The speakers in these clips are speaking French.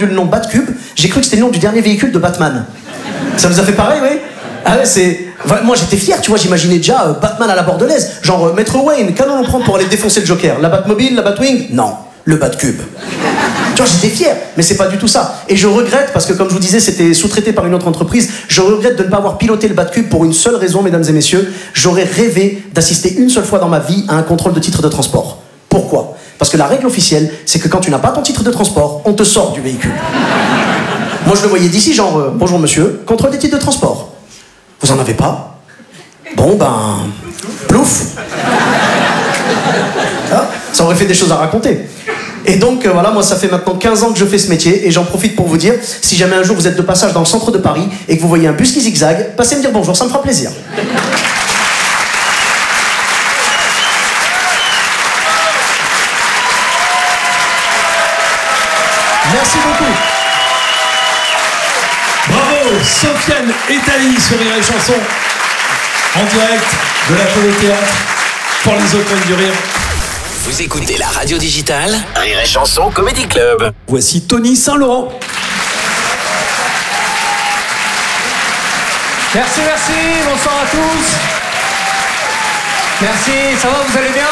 entendu le nom Batcube, j'ai cru que c'était le nom du dernier véhicule de Batman. Ça vous a fait pareil, oui? Ah ouais, c'est... Moi j'étais fier, tu vois, j'imaginais déjà Batman à la bordelaise. Genre, Maître Wayne, qu'allons-nous prendre pour aller défoncer le Joker? La Batmobile, la Batwing? Non, le Batcube. Tu vois, j'étais fier, mais c'est pas du tout ça. Et je regrette, parce que comme je vous disais, c'était sous-traité par une autre entreprise, je regrette de ne pas avoir piloté le Batcube pour une seule raison, mesdames et messieurs. J'aurais rêvé d'assister une seule fois dans ma vie à un contrôle de titre de transport. Pourquoi? Parce que la règle officielle, c'est que quand tu n'as pas ton titre de transport, on te sort du véhicule. Moi je le voyais d'ici, genre, bonjour monsieur, contrôle des titres de transport. Vous en avez pas? Bon ben... plouf. Ah, ça aurait fait des choses à raconter. Et donc voilà, moi ça fait maintenant 15 ans que je fais ce métier et j'en profite pour vous dire, si jamais un jour vous êtes de passage dans le centre de Paris et que vous voyez un bus qui zigzague, passez me dire bonjour, ça me fera plaisir. Merci beaucoup. Bravo, Sofiane Etali sur Rire et Chanson, en direct de la Pôle Théâtre pour les Open du Rire. Vous écoutez la radio digitale Rire et Chanson Comedy Club. Voici Tony Saint-Laurent. Merci, bonsoir à tous. Merci, ça va, vous allez bien?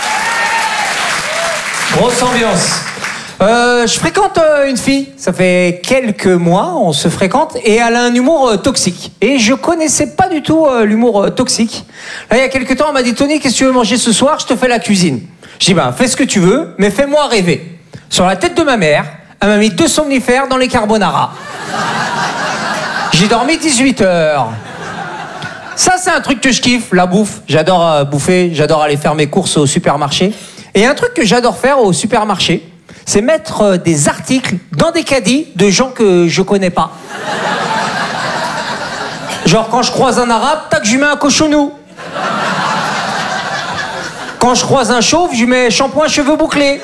Grosse ambiance. Je fréquente une fille, ça fait quelques mois, on se fréquente, et elle a un humour toxique. Et je connaissais pas du tout l'humour toxique. Là, il y a quelques temps, elle m'a dit, Tony, qu'est-ce que tu veux manger ce soir? Je te fais la cuisine. Je dis, ben, fais ce que tu veux, mais fais-moi rêver. Sur la tête de ma mère, elle m'a mis 2 somnifères dans les carbonara. J'ai dormi 18 heures. Ça, c'est un truc que je kiffe, la bouffe. J'adore bouffer, j'adore aller faire mes courses au supermarché. Et un truc que j'adore faire au supermarché, c'est mettre des articles dans des caddies de gens que je connais pas. Genre, quand je croise un arabe, tac, je lui mets un cochonou. Quand je croise un chauve, je lui mets shampoing cheveux bouclés.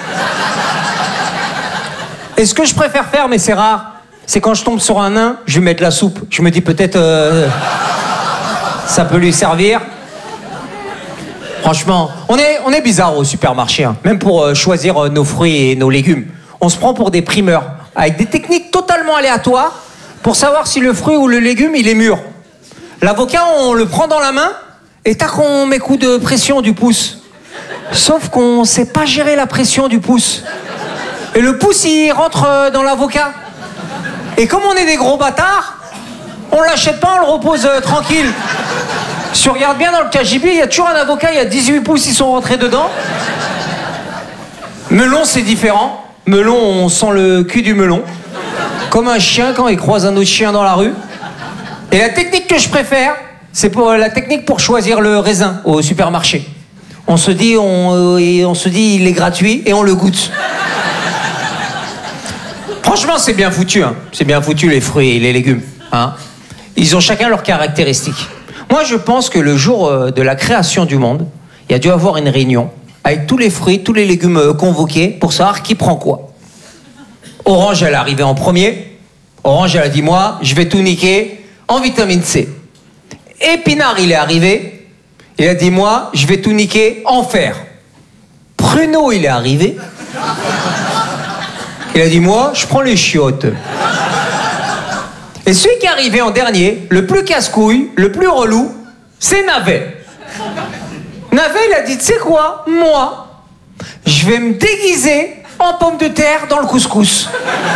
Et ce que je préfère faire, mais c'est rare, c'est quand je tombe sur un nain, je lui mets de la soupe. Je me dis peut-être ça peut lui servir. Franchement, on est bizarre au supermarché, hein. Même pour choisir nos fruits et nos légumes. On se prend pour des primeurs, avec des techniques totalement aléatoires, pour savoir si le fruit ou le légume, il est mûr. L'avocat, on le prend dans la main, et tac, on met coup de pression du pouce. Sauf qu'on sait pas gérer la pression du pouce. Et le pouce, il rentre dans l'avocat. Et comme on est des gros bâtards, on l'achète pas, on le repose tranquille. Si tu regardes bien dans le KGB, il y a toujours un avocat, il y a 18 pouces, ils sont rentrés dedans. Melon, c'est différent. Melon, on sent le cul du melon. Comme un chien quand il croise un autre chien dans la rue. Et la technique que je préfère, c'est la technique pour choisir le raisin au supermarché. On se dit, il est gratuit et on le goûte. Franchement, c'est bien foutu, hein. C'est bien foutu, les fruits et les légumes, hein. Ils ont chacun leurs caractéristiques. Moi, je pense que le jour de la création du monde, il y a dû avoir une réunion avec tous les fruits, tous les légumes convoqués pour savoir qui prend quoi. Orange, elle est arrivée en premier. Orange, elle a dit, moi, je vais tout niquer en vitamine C. Épinard, il est arrivé. Il a dit, moi, je vais tout niquer en fer. Pruneau, il est arrivé. Il a dit, moi, je prends les chiottes. Et celui qui est arrivé en dernier, le plus casse-couille, le plus relou, c'est Navet. Navet, il a dit, tu sais quoi, moi, je vais me déguiser en pomme de terre dans le couscous.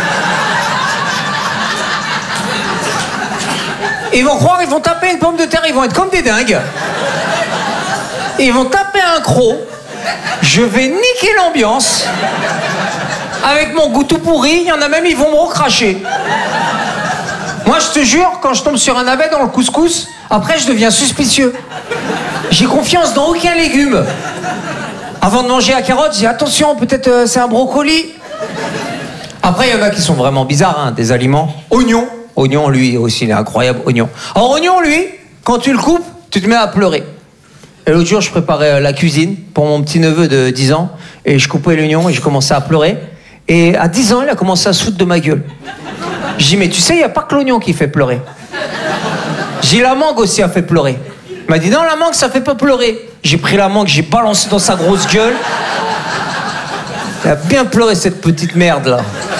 Ils vont croire, ils vont taper une pomme de terre, ils vont être comme des dingues. Ils vont taper un croc. Je vais niquer l'ambiance. Avec mon goût tout pourri, il y en a même, ils vont me recracher. Moi, je te jure, quand je tombe sur un navet dans le couscous, après, je deviens suspicieux. J'ai confiance dans aucun légume. Avant de manger la carotte, je dis attention, peut-être c'est un brocoli. Après, il y en a qui sont vraiment bizarres, hein, des aliments. Oignon. Oignon, lui aussi, il est incroyable, oignon. Alors, oignon, lui, quand tu le coupes, tu te mets à pleurer. Et l'autre jour, je préparais la cuisine pour mon petit-neveu de 10 ans. Et je coupais l'oignon et je commençais à pleurer. Et à 10 ans, il a commencé à se foutre de ma gueule. Je dis, mais tu sais, il n'y a pas que l'oignon qui fait pleurer. J'ai dit, la mangue aussi a fait pleurer. Il m'a dit, non, la mangue, ça fait pas pleurer. J'ai pris la mangue, j'ai balancé dans sa grosse gueule. Il a bien pleuré, cette petite merde, là.